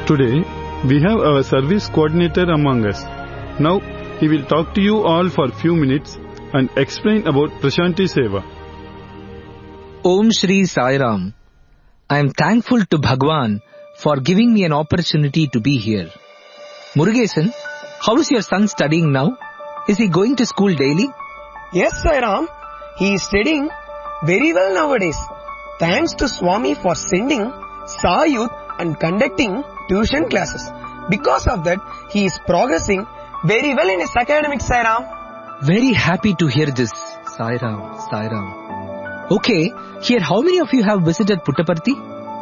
Today, we have our service coordinator among us. Now, he will talk to you all for a few minutes and explain about Prashanti Seva. Om Shri Sai Ram. I am thankful to Bhagwan for giving me an opportunity to be here. Murugesan, how is your son studying now? Is he going to school daily? Yes, Sai Ram. He is studying very well nowadays. Thanks to Swami for sending Sai Youth and conducting tuition classes. Because of that, he is progressing very well in his academics, Sai Ram. Very happy to hear this, Sai Ram, Sai Ram. Okay, here how many of you have visited Puttaparthi?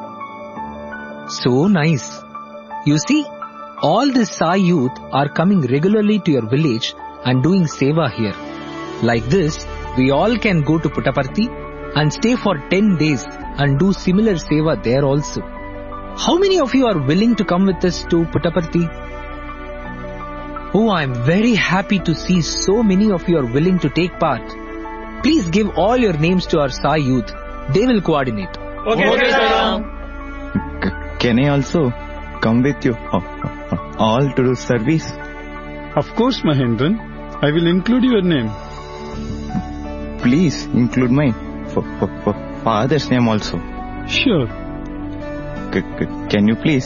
So nice. You see, all the Sai youth are coming regularly to your village and doing seva here. Like this, we all can go to Puttaparthi and stay for 10 days and do similar seva there also. How many of you are willing to come with us to Puttaparthi? Oh, I am very happy to see so many of you are willing to take part. Please give all your names to our Sai youth. They will coordinate. Okay, Sai. Can I also come with you all to do service? Of course, Mahendran. I will include your name. Please include my father's name also. Sure. Can you please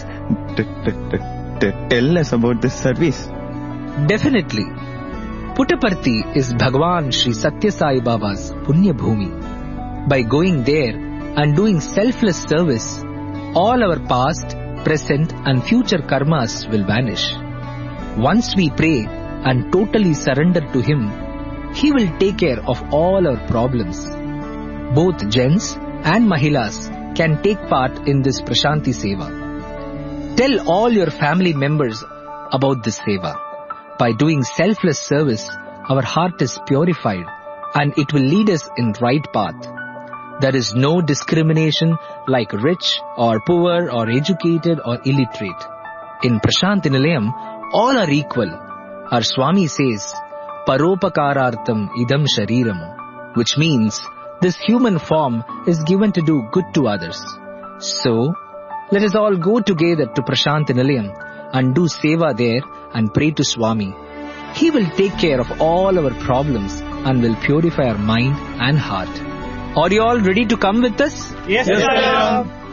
tell us about this service? Definitely. Puttaparthi is Bhagwan Shri Satya Sai Baba's Punya Bhumi. By going there and doing selfless service, all our past, present and future karmas will vanish. Once we pray and totally surrender to Him, He will take care of all our problems. Both gents and mahilas can take part in this Prashanti Seva. Tell all your family members about this Seva. By doing selfless service, our heart is purified and it will lead us in right path. There is no discrimination like rich or poor or educated or illiterate. In Prashanti Nilayam, all are equal. Our Swami says, Paropakarartham idam shariram, which means this human form is given to do good to others. So, let us all go together to Prashanti Nilayam and do seva there and pray to Swami. He will take care of all our problems and will purify our mind and heart. Are you all ready to come with us? Yes, Sai Ram.